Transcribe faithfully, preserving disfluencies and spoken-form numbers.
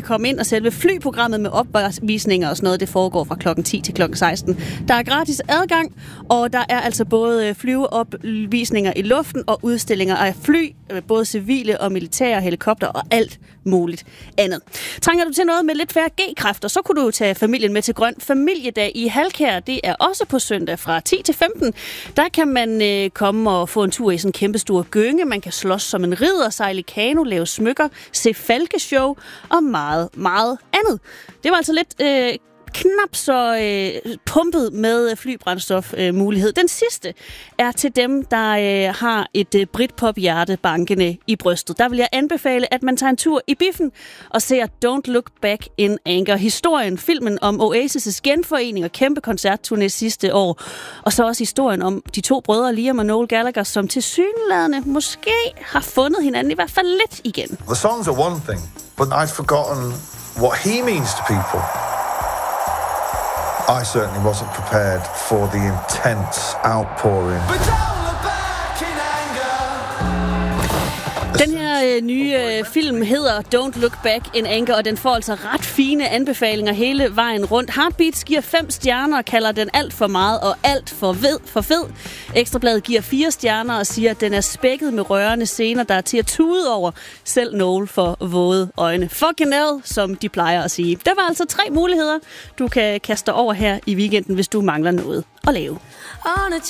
komme ind, og selve flyprogrammet med opvisninger og sådan noget, det foregår fra klokken ti til klokken seksten. Der er gratis adgang, og der er altså både flyveopvisninger i luften og udstillinger af fly, både civile og militære helikopter og alt muligt andet. Trænger du til noget med lidt færre G-kræfter, så kunne du tage familien med til Grøn Familiedag i Halkær. Det er også på søndag fra ti til femten. Der kan man øh, komme og få en tur i sådan en kæmpestor gynge. Man kan slås som en ridder, sejle kano, lave smykker, se falkeshow og meget, meget andet. Det var altså lidt øh, knap så øh, pumpet med flybrændstof øh, mulighed. Den sidste er til dem, der øh, har et øh, Britpop-hjerte bankende i brystet. Der vil jeg anbefale, at man tager en tur i biffen og ser Don't Look Back in Anger. Historien, filmen om Oasis' genforening og kæmpe koncertturné sidste år. Og så også historien om de to brødre, Liam og Noel Gallagher, som tilsyneladende måske har fundet hinanden, i hvert fald lidt igen. The songs are one thing, but I'd forgotten what he means to people. I certainly wasn't prepared for the intense outpouring. Den her øh, nye øh, film hedder Don't Look Back in Anger, og den får altså ret fine anbefalinger hele vejen rundt. Heartbeats giver fem stjerner og kalder den alt for meget og alt for, ved, for fed. Ekstrabladet giver fire stjerner og siger, at den er spækket med rørende scener, der er til at tude over. Selv Noel for våde øjne. Fucking hell, som de plejer at sige. Der var altså tre muligheder, du kan kaste over her i weekenden, hvis du mangler noget at lave.